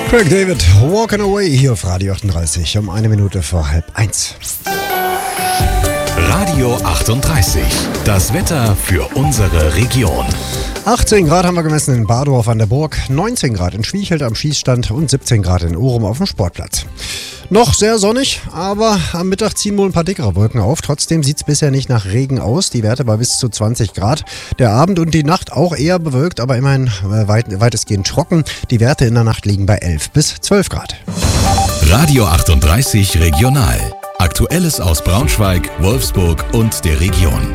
Craig David, Walking Away hier auf Radio 38 um 1 Minute vor 12:30. Radio 38, das Wetter für unsere Region. 18 Grad haben wir gemessen in Bardorf an der Burg, 19 Grad in Schwiechelt am Schießstand und 17 Grad in Urum auf dem Sportplatz. Noch sehr sonnig, aber am Mittag ziehen wohl ein paar dickere Wolken auf. Trotzdem sieht es bisher nicht nach Regen aus. Die Werte bei bis zu 20 Grad. Der Abend und die Nacht auch eher bewölkt, aber immerhin weitestgehend trocken. Die Werte in der Nacht liegen bei 11 bis 12 Grad. Radio 38 Regional. Aktuelles aus Braunschweig, Wolfsburg und der Region.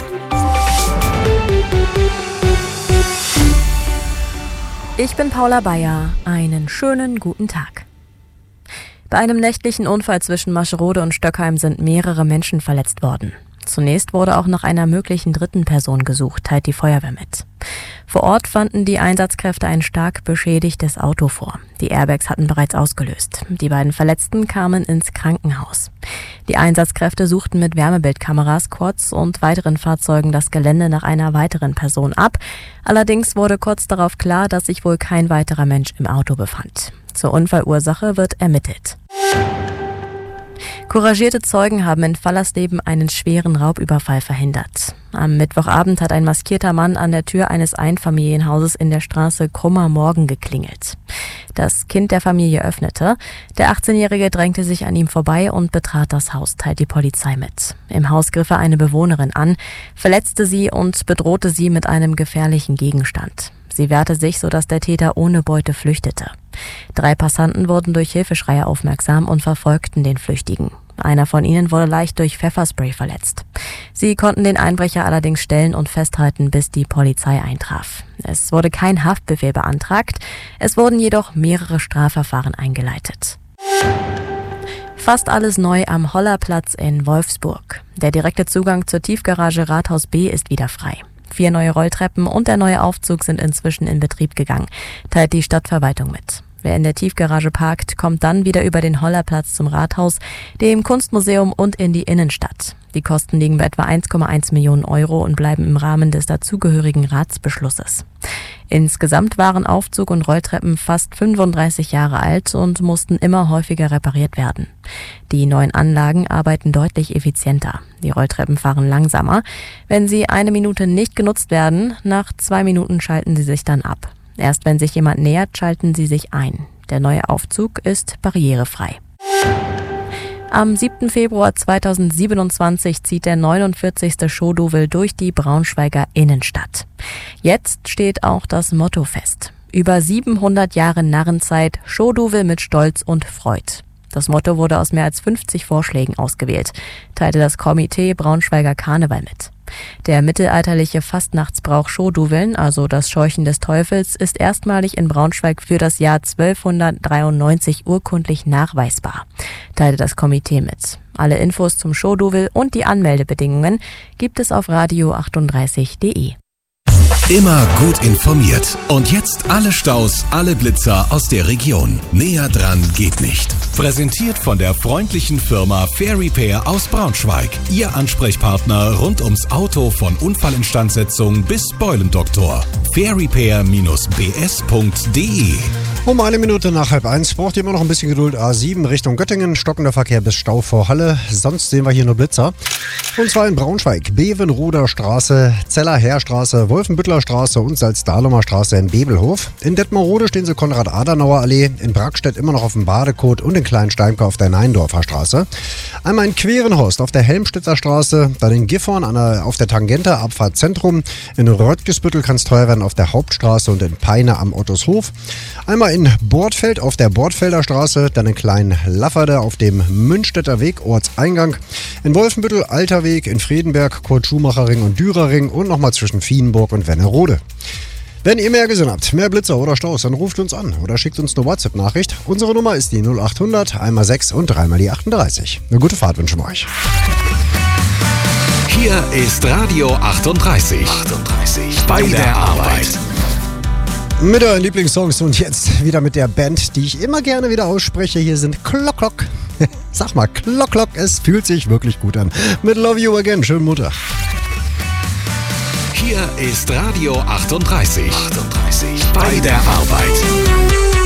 Ich bin Paula Bayer. Einen schönen guten Tag. Bei einem nächtlichen Unfall zwischen Mascherode und Stöckheim sind mehrere Menschen verletzt worden. Zunächst wurde auch nach einer möglichen dritten Person gesucht, teilt die Feuerwehr mit. Vor Ort fanden die Einsatzkräfte ein stark beschädigtes Auto vor. Die Airbags hatten bereits ausgelöst. Die beiden Verletzten kamen ins Krankenhaus. Die Einsatzkräfte suchten mit Wärmebildkameras, Quads und weiteren Fahrzeugen das Gelände nach einer weiteren Person ab. Allerdings wurde kurz darauf klar, dass sich wohl kein weiterer Mensch im Auto befand. Zur Unfallursache wird ermittelt. Couragierte Zeugen haben in Fallersleben einen schweren Raubüberfall verhindert. Am Mittwochabend hat ein maskierter Mann an der Tür eines Einfamilienhauses in der Straße Krummer Morgen geklingelt. Das Kind der Familie öffnete. Der 18-Jährige drängte sich an ihm vorbei und betrat das Haus, teilt die Polizei mit. Im Haus griff er eine Bewohnerin an, verletzte sie und bedrohte sie mit einem gefährlichen Gegenstand. Sie wehrte sich, sodass der Täter ohne Beute flüchtete. 3 Passanten wurden durch Hilfeschreie aufmerksam und verfolgten den Flüchtigen. Einer von ihnen wurde leicht durch Pfefferspray verletzt. Sie konnten den Einbrecher allerdings stellen und festhalten, bis die Polizei eintraf. Es wurde kein Haftbefehl beantragt, es wurden jedoch mehrere Strafverfahren eingeleitet. Fast alles neu am Hollerplatz in Wolfsburg. Der direkte Zugang zur Tiefgarage Rathaus B ist wieder frei. 4 neue Rolltreppen und der neue Aufzug sind inzwischen in Betrieb gegangen, teilt die Stadtverwaltung mit. Wer in der Tiefgarage parkt, kommt dann wieder über den Hollerplatz zum Rathaus, dem Kunstmuseum und in die Innenstadt. Die Kosten liegen bei etwa 1,1 Millionen Euro und bleiben im Rahmen des dazugehörigen Ratsbeschlusses. Insgesamt waren Aufzug und Rolltreppen fast 35 Jahre alt und mussten immer häufiger repariert werden. Die neuen Anlagen arbeiten deutlich effizienter. Die Rolltreppen fahren langsamer. Wenn sie 1 Minute nicht genutzt werden, nach 2 Minuten schalten sie sich dann ab. Erst wenn sich jemand nähert, schalten sie sich ein. Der neue Aufzug ist barrierefrei. Am 7. Februar 2027 zieht der 49. Show-Douvel durch die Braunschweiger Innenstadt. Jetzt steht auch das Motto fest. Über 700 Jahre Narrenzeit, Show-Douvel mit Stolz und Freud. Das Motto wurde aus mehr als 50 Vorschlägen ausgewählt, teilte das Komitee Braunschweiger Karneval mit. Der mittelalterliche Fastnachtsbrauch Show-Douveln, also das Scheuchen des Teufels, ist erstmalig in Braunschweig für das Jahr 1293 urkundlich nachweisbar, teilte das Komitee mit. Alle Infos zum Show-Douvel und die Anmeldebedingungen gibt es auf radio38.de. Immer gut informiert. Und jetzt alle Staus, alle Blitzer aus der Region. Näher dran geht nicht. Präsentiert von der freundlichen Firma Fair Repair aus Braunschweig. Ihr Ansprechpartner rund ums Auto von Unfallinstandsetzung bis Beulendoktor. fairrepair-bs.de. Um 1 Minute nach 12:30 braucht ihr immer noch ein bisschen Geduld. A7 Richtung Göttingen, stockender Verkehr bis Stau vor Halle. Sonst sehen wir hier nur Blitzer. Und zwar in Braunschweig, Bevenroder Straße, Zeller Heerstraße, Wolfenbüttler Straße und Salzdahlumer Straße in Bebelhof. In Detmerode stehen sie Konrad-Adenauer-Allee, in Brackstedt immer noch auf dem Badekot und in Kleinsteinke auf der Neindorfer Straße. Einmal in Querenhorst auf der Helmstedter Straße, dann in Gifhorn auf der Tangente, Abfahrt Zentrum. In Röttgesbüttel kann es teuer werden auf der Hauptstraße und in Peine am Ottoshof. Einmal in Bordfeld auf der Bordfelder Straße, dann in Klein-Lafferde auf dem Münstetter Weg, Ortseingang. In Wolfenbüttel, Alter Weg, in Friedenberg, Kurt-Schumacher-Ring und Dürerring und nochmal zwischen Vienburg und Wernerode. Wenn ihr mehr gesehen habt, mehr Blitzer oder Staus, dann ruft uns an oder schickt uns eine WhatsApp-Nachricht. Unsere Nummer ist die 0800 1x6 und 3x die 38. Eine gute Fahrt wünschen wir euch. Hier ist Radio 38. Bei der Arbeit. Mit euren Lieblingssongs und jetzt wieder mit der Band, die ich immer gerne wieder ausspreche. Hier sind Klock Klock. Sag mal, Klock Klock, es fühlt sich wirklich gut an. Mit Love You Again, schönen Montag. Hier ist Radio 38. Bei der Arbeit.